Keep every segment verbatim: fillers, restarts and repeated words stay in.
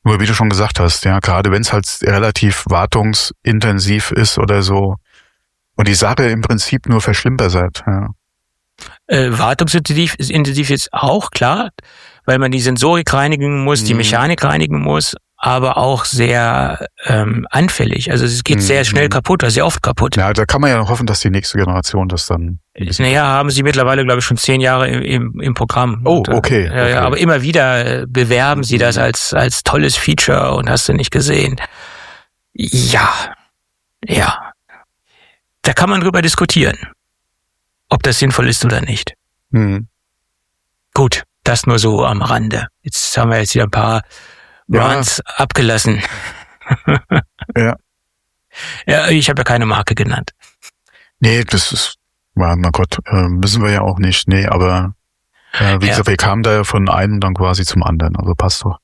Nur wie du schon gesagt hast, ja, gerade wenn es halt relativ wartungsintensiv ist oder so und die Sache im Prinzip nur verschlimmbessert, ja. Äh, wartungsintensiv ist intensiv jetzt auch, klar, weil man die Sensorik reinigen muss, mhm. die Mechanik reinigen muss, aber auch sehr ähm, anfällig. Also es geht mhm. sehr schnell kaputt, oder sehr oft kaputt. Ja, da kann man ja noch hoffen, dass die nächste Generation das dann... Naja, haben sie mittlerweile, glaube ich, schon zehn Jahre im, im, im Programm. Oh, okay. Ja, okay. ja, aber immer wieder bewerben mhm. sie das als als tolles Feature und hast du nicht gesehen. Ja, ja. Da kann man drüber diskutieren, ob das sinnvoll ist oder nicht. Mhm. Gut, das nur so am Rande. Jetzt haben wir jetzt wieder ein paar Runs ja. abgelassen. ja. Ja, ich habe ja keine Marke genannt. Nee, das ist, mein Gott, äh, müssen wir ja auch nicht. Nee, aber äh, wie ja. gesagt, wir kamen da ja von einem dann quasi zum anderen. Also passt doch.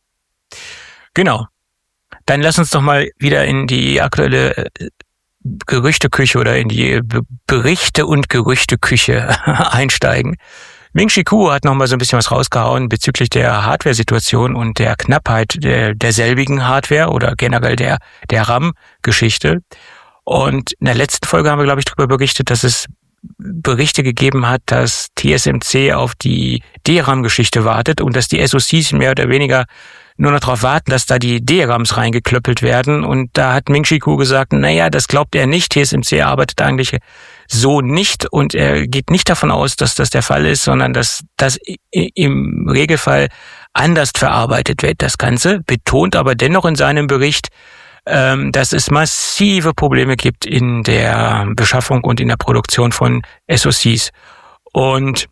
Genau. Dann lass uns doch mal wieder in die aktuelle äh, Gerüchteküche oder in die Be- Berichte- und Gerüchteküche einsteigen. Ming-Chi Kuo hat noch mal so ein bisschen was rausgehauen bezüglich der Hardware-Situation und der Knappheit der derselbigen Hardware oder generell der der RAM-Geschichte. Und in der letzten Folge haben wir, glaube ich, darüber berichtet, dass es Berichte gegeben hat, dass T S M C auf die D RAM-Geschichte wartet und dass die S O Cs mehr oder weniger nur noch darauf warten, dass da die D RAMs reingeklöppelt werden. Und da hat Ming-Chi Kuo gesagt, naja, das glaubt er nicht. T S M C arbeitet eigentlich so nicht und er geht nicht davon aus, dass das der Fall ist, sondern dass das im Regelfall anders verarbeitet wird, das Ganze. Betont aber dennoch in seinem Bericht, dass es massive Probleme gibt in der Beschaffung und in der Produktion von S O Cs. Und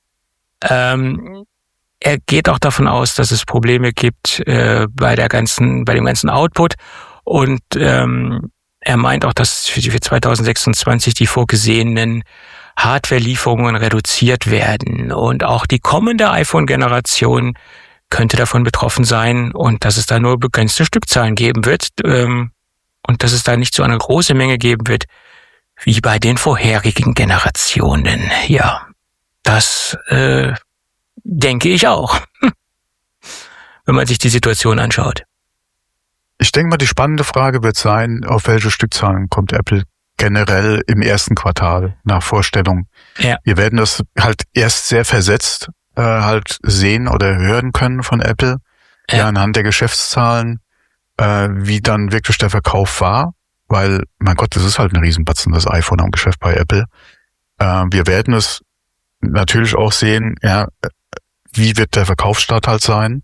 ähm, er geht auch davon aus, dass es Probleme gibt äh, bei der ganzen, bei dem ganzen Output. Und ähm, er meint auch, dass für, für zwanzig sechsundzwanzig die vorgesehenen Hardware-Lieferungen reduziert werden. Und auch die kommende iPhone-Generation könnte davon betroffen sein und dass es da nur begrenzte Stückzahlen geben wird ähm, und dass es da nicht so eine große Menge geben wird wie bei den vorherigen Generationen. Ja, das äh, denke ich auch, wenn man sich die Situation anschaut. Ich denke mal, die spannende Frage wird sein, auf welche Stückzahlen kommt Apple generell im ersten Quartal nach Vorstellung. Ja. Wir werden das halt erst sehr versetzt äh, halt sehen oder hören können von Apple, ja, ja anhand der Geschäftszahlen, äh, wie dann wirklich der Verkauf war, weil, mein Gott, das ist halt ein Riesenbatzen, das iPhone am Geschäft bei Apple. Äh, wir werden es natürlich auch sehen, ja, wie wird der Verkaufsstart halt sein?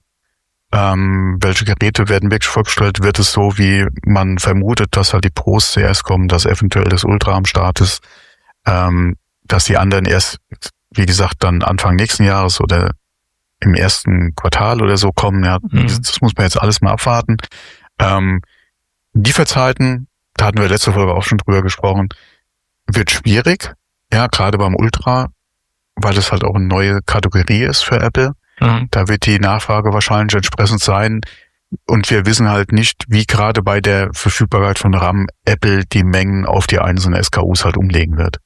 Ähm, welche Geräte werden wirklich vorgestellt? Wird es so, wie man vermutet, dass halt die Pros zuerst kommen, dass eventuell das Ultra am Start ist, ähm, dass die anderen erst, wie gesagt, dann Anfang nächsten Jahres oder im ersten Quartal oder so kommen? Ja, mhm. das, das muss man jetzt alles mal abwarten. Ähm, Lieferzeiten, da hatten wir letzte Folge auch schon drüber gesprochen, wird schwierig, ja, gerade beim Ultra, weil es halt auch eine neue Kategorie ist für Apple. Mhm. Da wird die Nachfrage wahrscheinlich entsprechend sein. Und wir wissen halt nicht, wie gerade bei der Verfügbarkeit von RAM Apple die Mengen auf die einzelnen S K Us halt umlegen wird.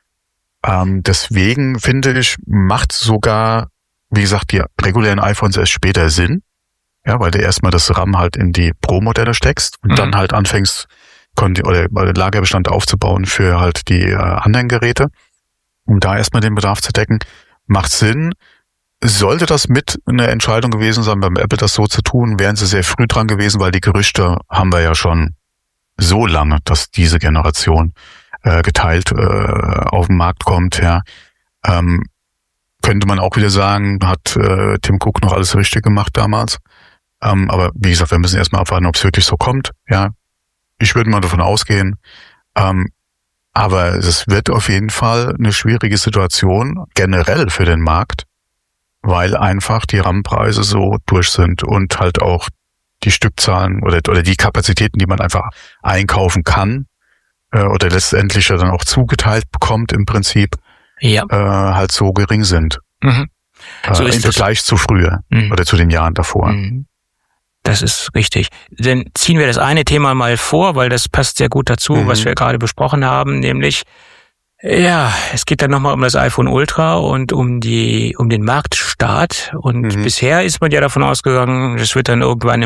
Ähm, deswegen finde ich, macht sogar, wie gesagt, die regulären iPhones erst später Sinn. Ja, weil du erstmal das RAM halt in die Pro-Modelle steckst und mhm. dann halt anfängst, oder Lagerbestand aufzubauen für halt die äh, anderen Geräte, um da erstmal den Bedarf zu decken. Macht Sinn. Sollte das mit eine Entscheidung gewesen sein, beim Apple das so zu tun, wären sie sehr früh dran gewesen, weil die Gerüchte haben wir ja schon so lange, dass diese Generation äh, geteilt äh, auf den Markt kommt. Ja, ähm, könnte man auch wieder sagen, hat äh, Tim Cook noch alles richtig gemacht damals. Ähm, aber wie gesagt, wir müssen erstmal abwarten, ob es wirklich so kommt. Ja, ich würde mal davon ausgehen. Ähm, aber es wird auf jeden Fall eine schwierige Situation generell für den Markt, weil einfach die RAM-Preise so durch sind und halt auch die Stückzahlen oder oder die Kapazitäten, die man einfach einkaufen kann äh, oder letztendlich ja dann auch zugeteilt bekommt im Prinzip, ja. äh, halt so gering sind. Mhm. So äh, ist im Vergleich das. zu früher mhm. oder zu den Jahren davor. Mhm. Das ist richtig. Dann ziehen wir das eine Thema mal vor, weil das passt sehr gut dazu, mhm. was wir gerade besprochen haben, nämlich ja, es geht dann nochmal um das iPhone Ultra und um die um den Marktstart. Und mhm. bisher ist man ja davon ausgegangen, das wird dann irgendwann im